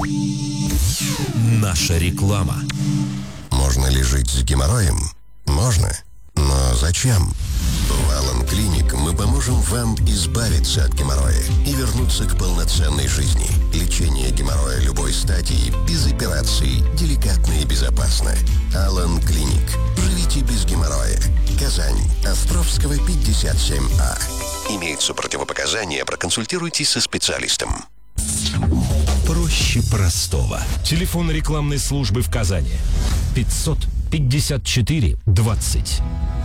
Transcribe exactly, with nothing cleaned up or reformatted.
Наша реклама. Можно ли жить с геморроем? Можно. Но зачем? В Алан Клиник мы поможем вам избавиться от геморроя и вернуться к полноценной жизни. Лечение геморроя любой стадии, без операций, деликатно и безопасно. Алан Клиник. Живите без геморроя. Казань. Островского, пятьдесят семь А. Имеются противопоказания, проконсультируйтесь со специалистом. Проще простого. Телефон рекламной службы в Казани. пятьсот пятьдесят четыре двадцать.